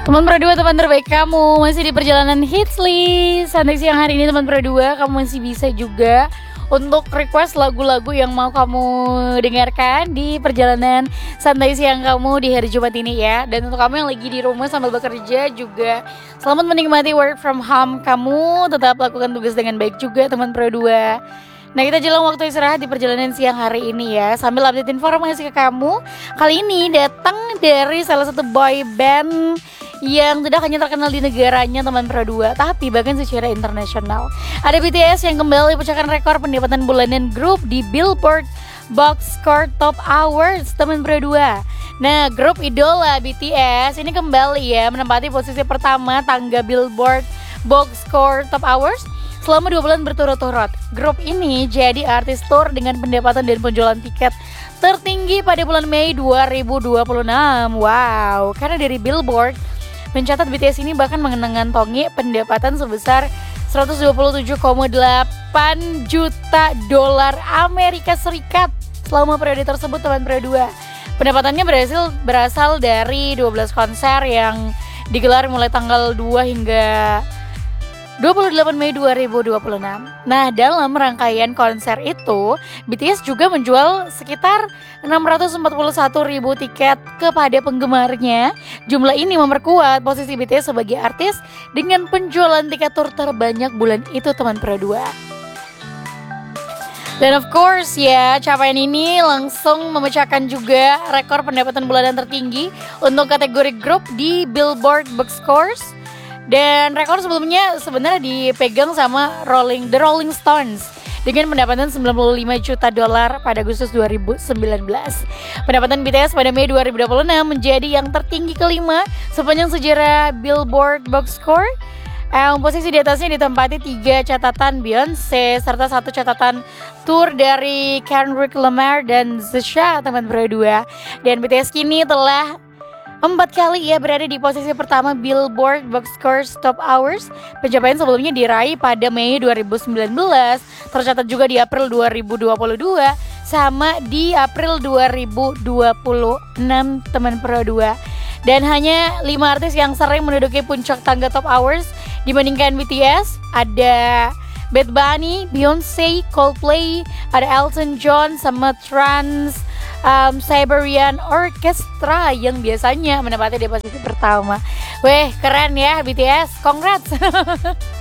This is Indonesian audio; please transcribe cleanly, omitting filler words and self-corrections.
Teman Pro 2, teman terbaik kamu masih di perjalanan Hits List. Santai siang hari ini teman Pro 2, kamu masih bisa juga untuk request lagu-lagu yang mau kamu dengarkan di perjalanan santai siang kamu di hari Jumat ini ya. Dan untuk kamu yang lagi di rumah sambil bekerja juga, selamat menikmati work from home kamu. Tetap lakukan tugas dengan baik juga teman Pro 2. Nah, kita jelang waktu istirahat di perjalanan siang hari ini ya, sambil update informasi ke kamu. Kali ini datang dari salah satu boy band yang tidak hanya terkenal di negaranya teman Pro 2, tapi bahkan secara internasional. Ada BTS yang kembali pecahkan rekor pendapatan bulanan grup di Billboard Box Score Top Awards teman Pro 2. Nah, grup idola BTS ini kembali ya menempati posisi pertama tangga Billboard Box Score Top Awards selama 2 bulan berturut-turut. Grup ini jadi artis tour dengan pendapatan dan penjualan tiket tertinggi pada bulan Mei 2026. Wow, karena dari Billboard mencatat BTS ini bahkan mengantongi pendapatan sebesar 127,8 juta dolar Amerika Serikat selama periode tersebut teman Pro 2. Pendapatannya berasal dari 12 konser yang digelar mulai tanggal 2 hingga 28 Mei 2026. Nah, dalam rangkaian konser itu, BTS juga menjual sekitar 641.000 tiket kepada penggemarnya. Jumlah ini memperkuat posisi BTS sebagai artis dengan penjualan tiket tur terbanyak bulan itu teman Pro 2. Dan of course ya, capaian ini langsung memecahkan juga rekor pendapatan bulanan tertinggi untuk kategori grup di Billboard Box Scores. Dan rekor sebelumnya sebenarnya dipegang sama The Rolling Stones dengan pendapatan 95 juta dolar pada Agustus 2019. Pendapatan BTS pada Mei 2026 menjadi yang tertinggi kelima sepanjang sejarah Billboard Box Score. Posisi di atasnya ditempati 3 catatan Beyonce serta 1 catatan tour dari Kendrick Lamar dan Zesha teman Pro 2. Dan BTS kini telah 4 kali ia berada di posisi pertama Billboard Box Scores Top Hours. Pencapaian sebelumnya diraih pada Mei 2019, tercatat juga di April 2022, sama di April 2026 teman Pro 2. Dan hanya 5 artis yang sering menduduki puncak tangga Top Hours dibandingkan BTS. Ada Bad Bunny, Beyonce, Coldplay, ada Elton John sama Siberian Orchestra yang biasanya menempati di posisi pertama. Weh, keren ya BTS, congrats.